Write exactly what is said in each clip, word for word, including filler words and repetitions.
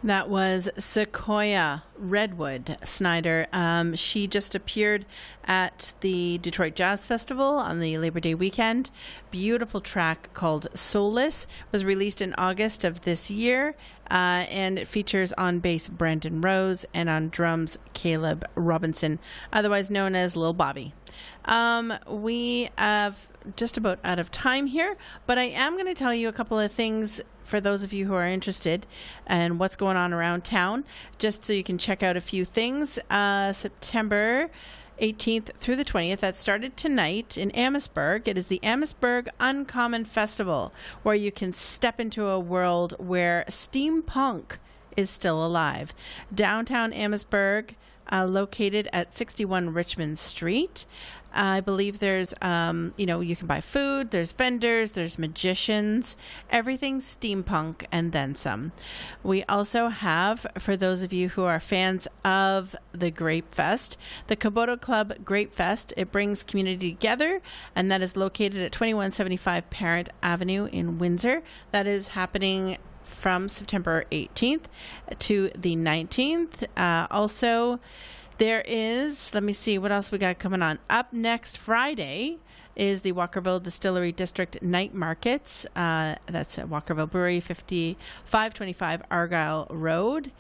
That was Sequoia Redwood Snyder. Um, she just appeared at the Detroit Jazz Festival on the Labor Day weekend. Beautiful track called Soulless was released in August of this year, uh, and it features on bass Brandon Rose and on drums Caleb Robinson, otherwise known as Lil Bobby. Um, we have just about out of time here, but I am going to tell you a couple of things for those of you who are interested and what's going on around town, just so you can check out a few things. Uh, September eighteenth through the twentieth, that started tonight in Amherstburg. It is the Amherstburg Uncommon Festival, where you can step into a world where steampunk is still alive. Downtown Amherstburg, uh, located at sixty-one Richmond Street. I believe there's, um, you know, you can buy food, there's vendors, there's magicians, everything's steampunk and then some. We also have, for those of you who are fans of the Grape Fest, the Kubota Club Grape Fest. It brings community together, and that is located at twenty-one seventy-five Parent Avenue in Windsor. That is happening from September eighteenth to the nineteenth. Uh, also, there is, let me see, what else we got coming on. Up next Friday is the Walkerville Distillery District Night Markets. Uh, that's at Walkerville Brewery, fifty-five twenty-five Argyle Road.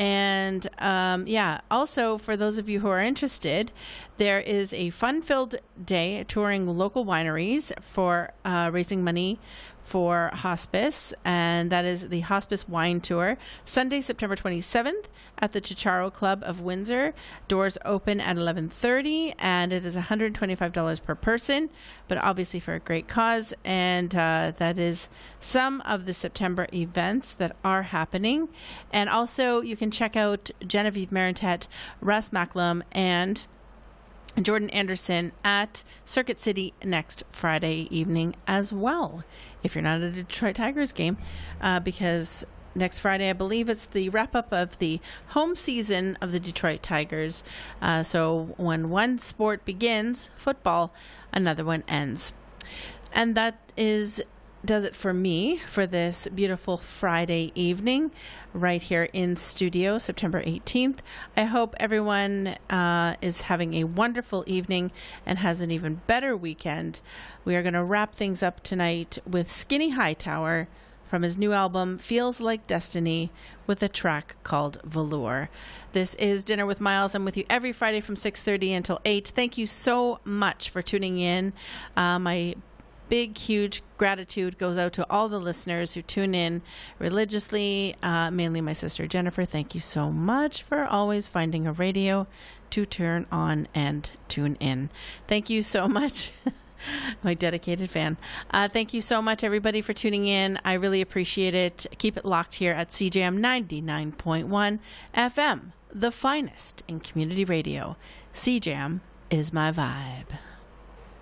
And um, yeah, also for those of you who are interested, there is a fun-filled day touring local wineries for uh, raising money for hospice, and that is the Hospice Wine Tour, Sunday, September twenty-seventh at the Chicharo Club of Windsor. Doors open at eleven thirty, and it is one hundred twenty-five dollars per person, but obviously for a great cause. And uh, that is some of the September events that are happening. And also you can check out Genevieve Maritet, Russ Macklem, and Jordan Anderson at Circuit City next Friday evening as well, if you're not at a Detroit Tigers game, uh, because next Friday, I believe it's the wrap-up of the home season of the Detroit Tigers. Uh, so when one sport begins, football, another one ends. And that is does it for me for this beautiful Friday evening right here in studio, September eighteenth. I hope everyone uh, is having a wonderful evening and has an even better weekend. We are going to wrap things up tonight with Skinny Hightower from his new album, Feels Like Destiny, with a track called Velour. This is Dinner with Miles. I'm with you every Friday from six thirty until eight. Thank you so much for tuning in. Uh, my big, huge gratitude goes out to all the listeners who tune in religiously, uh, mainly my sister Jennifer. Thank you so much for always finding a radio to turn on and tune in. Thank you so much. My dedicated fan. Uh, thank you so much, everybody, for tuning in. I really appreciate it. Keep it locked here at C J M ninety-nine point one F M, the finest in community radio. C J M is my vibe.